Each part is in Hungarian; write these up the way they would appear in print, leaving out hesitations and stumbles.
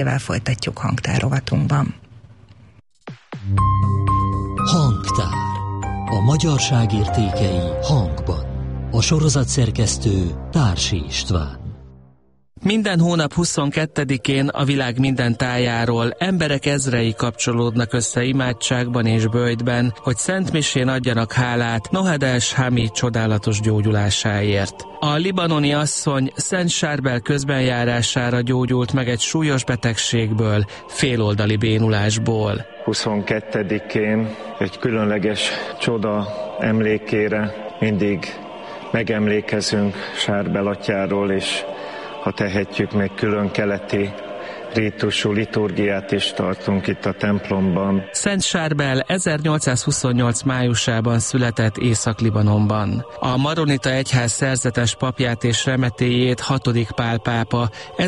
Folytatjuk hangtárrovatunkban. Hangtár. A magyarság értékei hangban. A sorozat szerkesztő Társi István. Minden hónap 22-én a világ minden tájáról emberek ezrei kapcsolódnak össze imádságban és böjtben, hogy szentmisén adjanak hálát Nohades Hami csodálatos gyógyulásáért. A libanoni asszony Szent Sárbel közbenjárására gyógyult meg egy súlyos betegségből, féloldali bénulásból. 22-én egy különleges csoda emlékére mindig megemlékezünk Sárbel atyáról, és ha tehetjük, még külön keleti rítusú liturgiát is tartunk itt a templomban. Szent Sárbel 1828 májusában született Észak-Libanonban. A maronita egyház szerzetes papját és remetéjét 6. Pál pápa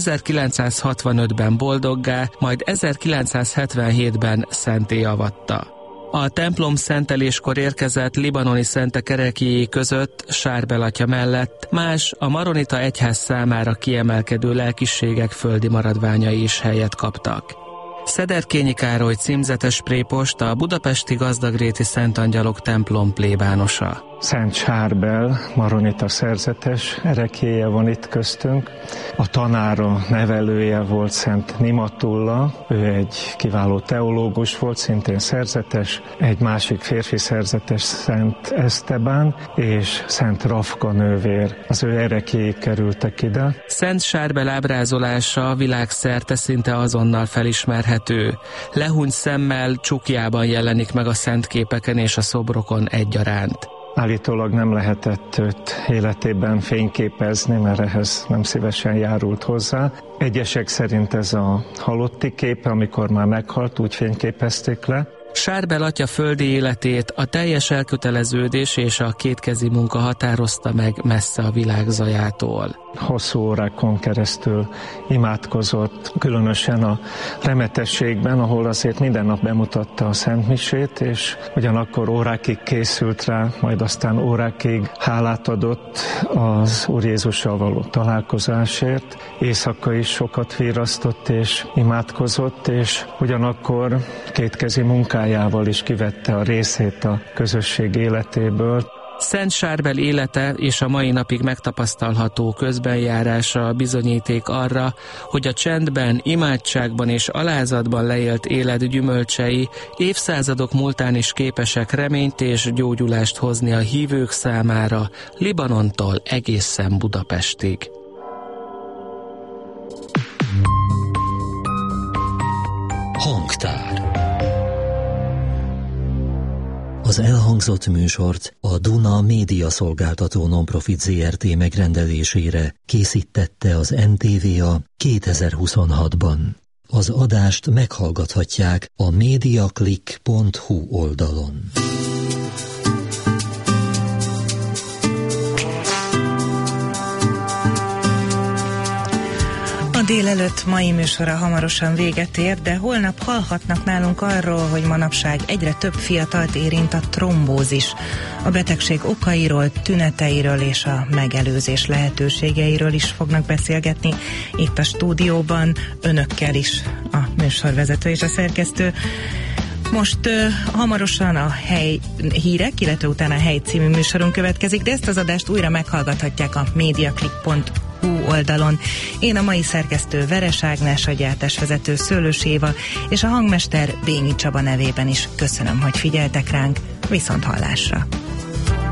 1965-ben boldoggá, majd 1977-ben szentté avatta. A templom szenteléskor érkezett libanoni szentek ereklyéi között Sárbel atya mellett más a maronita egyház számára kiemelkedő lelkiségek földi maradványai is helyet kaptak. Szederkényi Károly címzetes prépost a budapesti Gazdagréti Szent Angyalok templom plébánosa. Szent Sárbel, maronita szerzetes ereklyéje van itt köztünk. A tanára, nevelője volt Szent Nimatulla, ő egy kiváló teológus volt, szintén szerzetes, egy másik férfi szerzetes Szent Esztebán és Szent Rafka nővér. Az ő ereklyéik kerültek ide. Szent Sárbel ábrázolása világszerte szinte azonnal felismerhető. Lehúny szemmel, csukjában jelenik meg a szent képeken és a szobrokon egyaránt. Állítólag nem lehetett őt életében fényképezni, mert ehhez nem szívesen járult hozzá. Egyesek szerint ez a halotti képe, amikor már meghalt, úgy fényképezték le. Sárbel atya földi életét a teljes elköteleződés és a kétkezi munka határozta meg messze a világ zajától. Hosszú órákon keresztül imádkozott, különösen a remetességben, ahol azért minden nap bemutatta a szentmisét, és ugyanakkor órákig készült rá, majd aztán órákig hálát adott az Úr Jézussal való találkozásért. Éjszaka is sokat virrasztott és imádkozott, és ugyanakkor kétkezi munkájával is kivette a részét a közösség életéből. Szent Sárbel élete és a mai napig megtapasztalható közbenjárása bizonyíték arra, hogy a csendben, imádságban és alázatban leélt élet gyümölcsei évszázadok múltán is képesek reményt és gyógyulást hozni a hívők számára, Libanontól egészen Budapestig. Hangtár. Az elhangzott műsort a Duna Média Szolgáltató Nonprofit Zrt. Megrendelésére készítette az NTVA 2026-ban. Az adást meghallgathatják a mediaclick.hu oldalon. A délelőtt mai műsora hamarosan véget ér, de holnap hallhatnak nálunk arról, hogy manapság egyre több fiatalt érint a trombózis. A betegség okairól, tüneteiről és a megelőzés lehetőségeiről is fognak beszélgetni itt a stúdióban, önökkel is a műsorvezető és a szerkesztő. Most hamarosan a hely hírek, illetve utána a Hely című műsorunk következik, de ezt az adást újra meghallgathatják a mediaclick.hu oldalon. Én a mai szerkesztő Veres Ágnes, a gyártásvezető Szőlős Éva és a hangmester Bényi Csaba nevében is köszönöm, hogy figyeltek ránk. Viszont hallásra!